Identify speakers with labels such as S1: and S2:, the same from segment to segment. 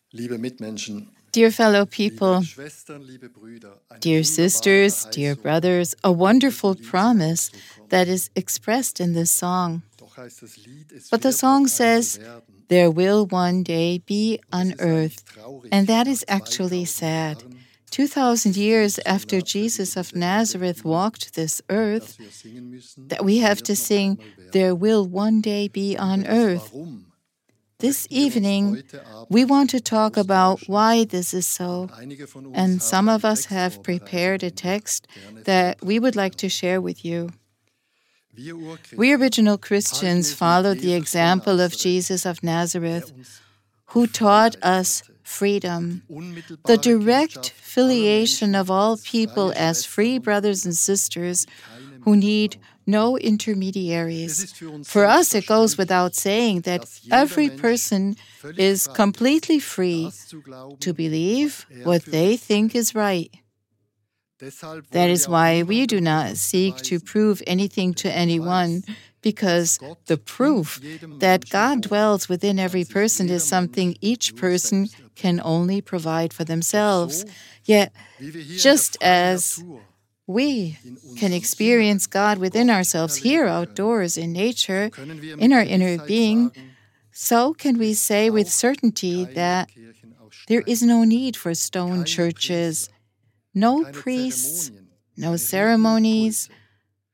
S1: Liebe Mitmenschen,
S2: Dear fellow people,
S1: liebe Schwestern, liebe Brüder, eine
S2: dear sisters,
S1: wunderbare
S2: dear
S1: Verheißung,
S2: brothers, a wonderful
S1: die in diesem
S2: promise
S1: Ausdruck kommt.
S2: that is expressed in this song.
S1: Doch heißt das Lied, es
S2: But the
S1: wird
S2: song
S1: noch einmal
S2: says,
S1: werden.
S2: there will one day be
S1: Und
S2: on
S1: es ist eigentlich
S2: earth.
S1: traurig,
S2: And that
S1: nach
S2: is actually
S1: 2000
S2: sad.
S1: Jahren
S2: 2,000
S1: des
S2: years
S1: Jesus
S2: after
S1: von Nazareth
S2: Jesus
S1: über
S2: of
S1: diese Erde
S2: Nazareth
S1: ging,
S2: walked this earth,
S1: dass wir singen müssen,
S2: that we
S1: es
S2: have
S1: wird
S2: to
S1: noch
S2: sing,
S1: einmal werden.
S2: there will one day be
S1: Über
S2: on
S1: das
S2: earth.
S1: Warum
S2: This
S1: möchten wir uns
S2: evening,
S1: heute Abend
S2: we want to talk about
S1: austauschen.
S2: why this is so.
S1: Und einige von uns
S2: And
S1: haben
S2: some
S1: einen
S2: of us
S1: Text
S2: have prepared a
S1: vorbereitet,
S2: text
S1: den wir
S2: that
S1: gerne
S2: we would like
S1: vortragen
S2: to share with you.
S1: Wir
S2: We
S1: Urchristen
S2: original
S1: halten
S2: Christians
S1: es mit
S2: followed the
S1: Jesus von
S2: example of
S1: Nazareth,
S2: Jesus of
S1: der
S2: Nazareth,
S1: uns
S2: who taught
S1: Freiheit
S2: us
S1: lehrte,
S2: freedom,
S1: die
S2: the
S1: unmittelbare
S2: direct
S1: Kindschaft aller
S2: filiation
S1: Menschen
S2: of all
S1: als
S2: people
S1: freie
S2: as free
S1: Schwestern und
S2: brothers and
S1: Brüder,
S2: sisters
S1: die keine
S2: who
S1: Mütter
S2: need
S1: brauchen.
S2: no
S1: Es
S2: intermediaries.
S1: ist für uns
S2: For us, it goes without
S1: selbstverständlich,
S2: saying that
S1: dass jeder
S2: every
S1: Mensch
S2: person
S1: völlig
S2: is
S1: frei
S2: completely
S1: ist,
S2: free
S1: das zu glauben,
S2: to believe
S1: was
S2: what
S1: für
S2: they
S1: richtig
S2: think
S1: hält.
S2: is right.
S1: Deshalb
S2: That
S1: wollen
S2: is
S1: wir auch
S2: why we
S1: niemandem
S2: do not
S1: etwas
S2: seek to
S1: beweisen,
S2: prove anything
S1: denn
S2: to
S1: der
S2: anyone,
S1: Beweis,
S2: because
S1: dass Gott
S2: the
S1: in
S2: proof
S1: jedem
S2: that
S1: Menschen
S2: God
S1: wohnt,
S2: dwells within
S1: kann
S2: every
S1: sich
S2: person
S1: jeder
S2: is something
S1: Mensch
S2: each
S1: nur
S2: person
S1: selbst
S2: can
S1: erbringen.
S2: only provide for
S1: Doch
S2: themselves.
S1: so,
S2: Yet,
S1: wie wir hier in der
S2: just
S1: freien
S2: as
S1: Natur
S2: we
S1: in
S2: can
S1: unserem
S2: experience
S1: Inneren
S2: God within
S1: Gott
S2: ourselves here
S1: erleben können,
S2: outdoors in
S1: so
S2: nature,
S1: können wir
S2: in
S1: mit
S2: our inner
S1: Gewissheit
S2: being,
S1: sagen,
S2: so can we
S1: es
S2: say with
S1: braucht
S2: certainty
S1: keine
S2: that
S1: Kirchen aus
S2: there
S1: Stein,
S2: is no need for stone
S1: keine
S2: churches,
S1: Priester,
S2: no
S1: keine
S2: priests,
S1: Zeremonien,
S2: no
S1: keine Riten,
S2: ceremonies,
S1: Kulte.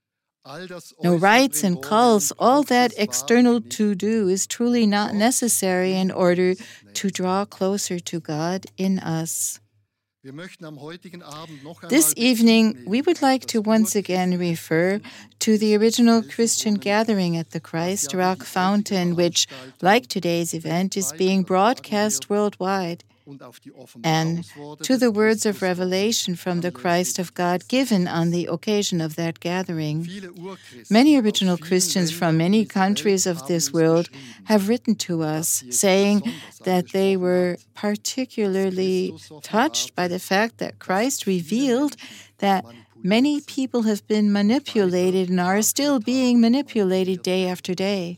S1: All das
S2: no
S1: äußere
S2: rites and
S1: Brimborium
S2: cults. All
S1: braucht
S2: that
S1: es
S2: external
S1: wahrlich nicht,
S2: to-do is truly
S1: um
S2: not
S1: Gott
S2: necessary in
S1: in
S2: order
S1: uns
S2: to
S1: näher zu
S2: draw
S1: kommen.
S2: closer to God in us.
S1: Wir möchten am heutigen Abend noch
S2: This
S1: einmal Bezug
S2: evening, we
S1: nehmen
S2: would
S1: auf
S2: like
S1: das
S2: to once again
S1: urchristliche
S2: refer
S1: Treffen am
S2: to the original Christian
S1: Felsenbrunnen,
S2: gathering at the
S1: das
S2: Christ
S1: ja wie
S2: Rock
S1: die heutige
S2: Fountain, which, like
S1: Veranstaltung
S2: today's event, is
S1: weltweit
S2: being
S1: übertragen
S2: broadcast
S1: wird
S2: worldwide,
S1: und auf die
S2: and
S1: Offenbarungsworte
S2: to
S1: des
S2: the words of
S1: Christus Gottes
S2: revelation from the Christ
S1: anlässlich
S2: of God
S1: dieses
S2: given on
S1: Treffens.
S2: the occasion of that gathering.
S1: Viele
S2: Many
S1: Urchristen aus
S2: original
S1: vielen
S2: Christians from
S1: Ländern
S2: many
S1: dieser Welt
S2: countries of
S1: haben
S2: this
S1: uns
S2: world
S1: geschrieben,
S2: have written to
S1: dass
S2: us,
S1: sie es
S2: saying
S1: besonders
S2: that they
S1: angesprochen
S2: were
S1: hat, dass
S2: particularly
S1: Christus
S2: touched by
S1: offenbarte,
S2: the fact that
S1: dass
S2: Christ
S1: viele
S2: revealed
S1: Menschen
S2: that
S1: manipuliert
S2: many
S1: sind
S2: people have been
S1: und weiter
S2: manipulated and are
S1: Tag
S2: still
S1: für
S2: being
S1: Tag
S2: manipulated
S1: manipuliert
S2: day
S1: werden.
S2: after day.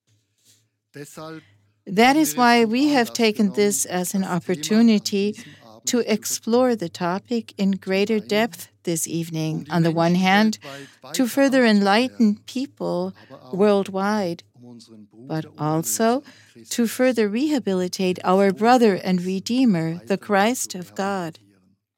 S1: Deshalb
S2: That
S1: haben
S2: is
S1: wir es
S2: why
S1: zum
S2: we have
S1: Anlass
S2: taken
S1: genommen,
S2: this as an
S1: das Thema an
S2: opportunity
S1: diesem Abend
S2: to
S1: zu
S2: explore the
S1: vertiefen.
S2: Topic in
S1: Zum
S2: greater
S1: einen,
S2: depth this evening.
S1: die
S2: On the one
S1: Menschen
S2: hand,
S1: weltweit
S2: to
S1: weiter
S2: further enlighten
S1: aufzuklären,
S2: people
S1: aber auch
S2: worldwide,
S1: unseren
S2: but
S1: Bruder und
S2: also
S1: Erlöser
S2: to
S1: Christus
S2: further rehabilitate
S1: des
S2: our
S1: Sohn
S2: brother and
S1: Gottes
S2: Redeemer, the
S1: weiter
S2: Christ
S1: zu
S2: of God.
S1: rehabilitieren.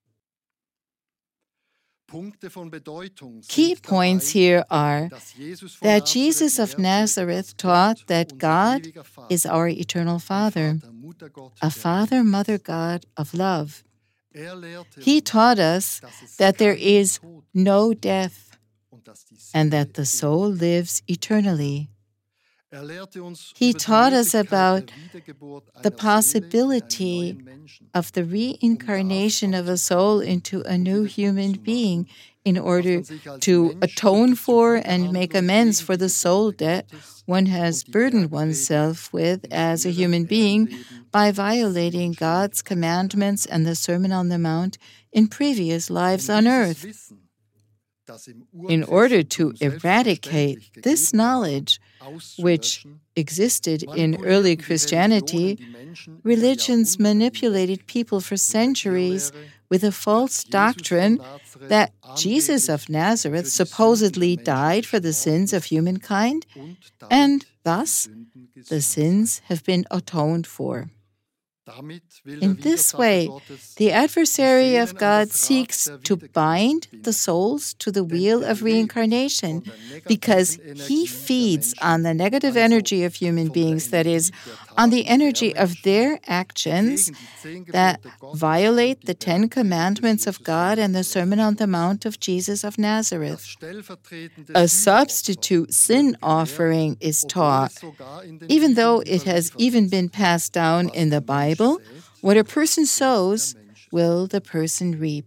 S1: Punkte von Bedeutung
S2: Key
S1: sind
S2: points
S1: dabei,
S2: here are
S1: dass Jesus von
S2: that
S1: Nazareth
S2: Jesus of
S1: lehrte,
S2: Nazareth
S1: dass
S2: taught
S1: Gott
S2: that
S1: unser
S2: God
S1: ewiger
S2: is
S1: Vater,
S2: our eternal
S1: ein
S2: Father,
S1: Vater, Muttergott
S2: a
S1: der
S2: Father,
S1: Liebe
S2: Mother,
S1: ist.
S2: God of love.
S1: Lehrte
S2: He
S1: uns,
S2: taught us
S1: dass es
S2: that there
S1: keinen
S2: is
S1: Tod
S2: no
S1: gibt
S2: death
S1: und dass die
S2: and
S1: Seele
S2: that the soul
S1: ewig
S2: lives eternally.
S1: lehrte uns
S2: He
S1: über die
S2: taught us
S1: Möglichkeit
S2: about
S1: der Wiedergeburt
S2: the
S1: einer Seele in einen
S2: possibility
S1: neuen Menschen,
S2: of the
S1: das
S2: reincarnation of a soul
S1: abzutun
S2: into a
S1: und
S2: new
S1: wieder gut
S2: human
S1: zu
S2: being
S1: machen,
S2: in
S1: was
S2: order
S1: man sich als
S2: to
S1: Mensch
S2: atone for
S1: zugute
S2: and make
S1: handelt
S2: amends
S1: gegen
S2: for
S1: die
S2: the soul
S1: Gebote
S2: debt
S1: Gottes
S2: one has
S1: und die
S2: burdened
S1: Bergpredigt
S2: oneself with
S1: im
S2: as a
S1: schweren
S2: human being
S1: Erdenleben
S2: by
S1: selig
S2: violating
S1: und stimmig
S2: God's
S1: ausgehalten
S2: commandments
S1: hat.
S2: and the Sermon on the Mount in previous lives on
S1: Dieses
S2: earth.
S1: Wissen, das im
S2: In order to
S1: Urchristentum
S2: eradicate
S1: selbstverständlich
S2: this
S1: gegeben war,
S2: knowledge, which
S1: auszulöschen,
S2: existed in early
S1: manipulierten die
S2: Christianity,
S1: Religionen die Menschen über
S2: religions
S1: Jahrhunderte
S2: manipulated
S1: hinweg
S2: people for
S1: mit der
S2: centuries
S1: Irrlehre,
S2: with a
S1: dass
S2: false
S1: Jesus von
S2: doctrine
S1: Nazareth
S2: that Jesus of
S1: angeblich
S2: Nazareth
S1: für die Sünden der
S2: supposedly
S1: Menschen
S2: died for the
S1: gestorben
S2: sins of
S1: ist
S2: humankind,
S1: und
S2: and
S1: damit für die
S2: thus
S1: Sünden
S2: the
S1: gesühnt sei.
S2: sins have been atoned for.
S1: Damit will der
S2: In this
S1: Widersacher
S2: way,
S1: Gottes
S2: the
S1: die
S2: adversary of
S1: Seelen an
S2: God
S1: das Rad
S2: seeks
S1: der
S2: to bind
S1: Wiedergeburt
S2: the
S1: binden.
S2: souls to the
S1: Denn
S2: wheel
S1: er
S2: of
S1: lebt
S2: reincarnation
S1: von der
S2: because
S1: negativen
S2: he
S1: Energie der
S2: feeds on
S1: Menschen,
S2: the negative
S1: also
S2: energy of human
S1: von der
S2: beings, that is,
S1: Energie der
S2: on the
S1: Taten der
S2: energy of
S1: Menschen,
S2: their
S1: die
S2: actions
S1: gegen die 10
S2: that
S1: Gebote Gottes
S2: violate
S1: und
S2: the
S1: die
S2: Ten
S1: Bergpredigt des
S2: Commandments of
S1: Jesus von
S2: God and the
S1: Nazareth
S2: Sermon on the
S1: verstoßen.
S2: Mount of Jesus of
S1: Das
S2: Nazareth.
S1: stellvertretende
S2: A
S1: Sühnopfer
S2: substitute sin
S1: wurde gelehrt,
S2: offering is
S1: obwohl
S2: taught,
S1: es sogar in den
S2: even
S1: Bibeln
S2: though it has
S1: überliefert
S2: even
S1: ist.
S2: been passed down
S1: Was
S2: in the
S1: der Mensch
S2: Bible.
S1: sät,
S2: What a person
S1: wird
S2: sows,
S1: der Mensch
S2: will the
S1: ernten.
S2: person reap.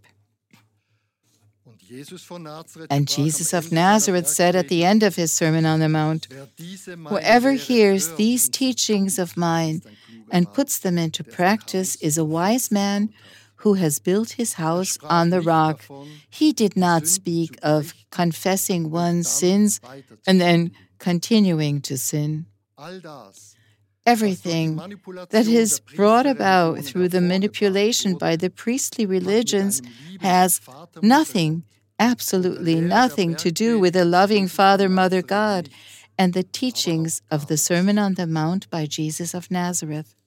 S1: Und Jesus von Nazareth
S2: And
S1: sprach am
S2: Jesus of
S1: Ende seiner
S2: Nazareth said at the
S1: Bergpredigt:
S2: end of his Sermon on the Mount,
S1: Wer diese meine
S2: whoever
S1: Lehre
S2: hears
S1: hört
S2: these
S1: und sie
S2: teachings
S1: tut,
S2: of mine
S1: ist ein kluger
S2: and
S1: Mann,
S2: puts them into
S1: der sein
S2: practice
S1: Haus
S2: is a
S1: auf
S2: wise
S1: Felsen
S2: man
S1: gebaut hat.
S2: who has built his house
S1: sprach
S2: on the
S1: nicht
S2: rock.
S1: davon,
S2: He did
S1: die
S2: not
S1: Sünden
S2: speak
S1: zu
S2: of
S1: beichten
S2: confessing
S1: und
S2: one's
S1: dann
S2: sins
S1: weiter zu
S2: and then
S1: sündigen.
S2: continuing to sin.
S1: All das
S2: everything that is brought about through the manipulation by the priestly religions has nothing, absolutely nothing to do with the loving Father, Mother God and the teachings of the Sermon on the Mount by Jesus of Nazareth.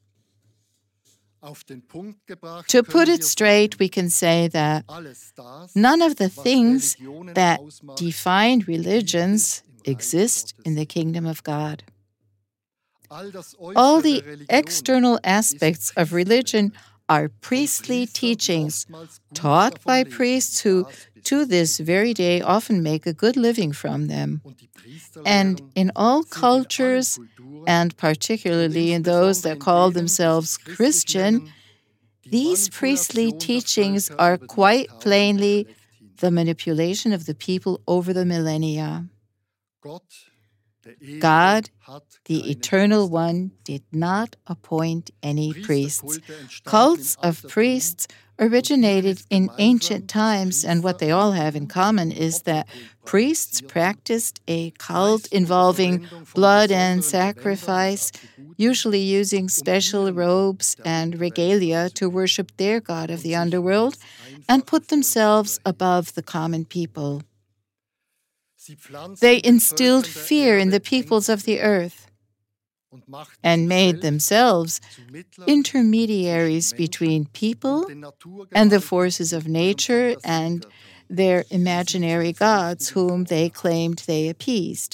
S2: To put it straight, we can say that none of the things that define religions exist in the kingdom of God. All the external aspects of religion are priestly teachings taught by priests who, to this very day, often make a good living from them. And in all cultures, and particularly in those that call themselves Christian, these priestly teachings are quite plainly the manipulation of the people over the millennia. God, the Eternal One, did not appoint any priests. Cults of priests originated in ancient times, and what they all have in common is that priests practiced a cult involving blood and sacrifice, usually using special robes and regalia to worship their god of the underworld and put themselves above the common people. They instilled fear in the peoples of the earth and made themselves intermediaries between people and the forces of nature and their imaginary gods whom they claimed they appeased.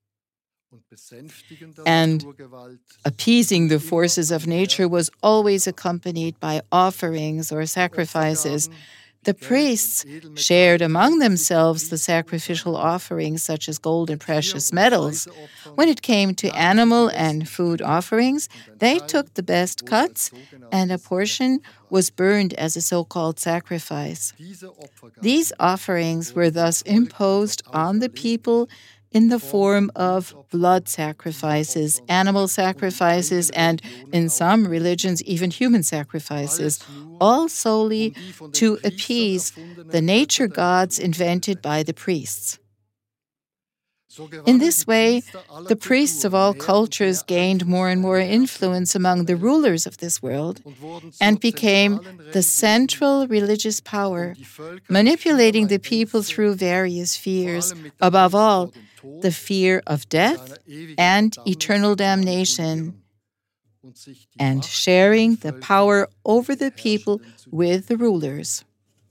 S2: And appeasing the forces of nature was always accompanied by offerings or sacrifices. The priests shared among themselves the sacrificial offerings such as gold and precious metals. When it came to animal and food offerings, they took the best cuts, and a portion was burned as a so-called sacrifice. These offerings were thus imposed on the people in the form of blood sacrifices, animal sacrifices, and, in some religions, even human sacrifices, all solely to appease the nature gods invented by the priests. In this way, the priests of all cultures gained more and more influence among the rulers of this world and became the central religious power, manipulating the people through various fears, above all, the fear of death and eternal damnation, and sharing the power over the people with the rulers.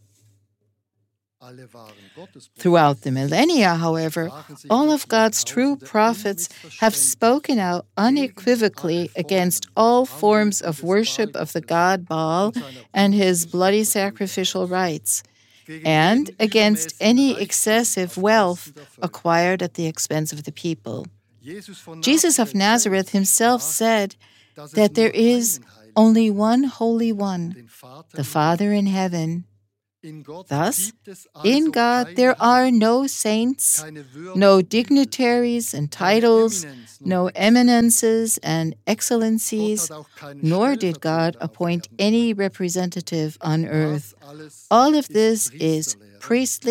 S2: Throughout the millennia, however, all of God's true prophets have spoken out unequivocally against all forms of worship of the god Baal and his bloody sacrificial rites, and against any excessive wealth acquired at the expense of the people. Jesus of Nazareth himself said that there is only one Holy One, the Father in heaven. Thus, in God there are no saints, no dignitaries and titles, no eminences and excellencies, nor did God appoint any representative on earth. All of this is priestly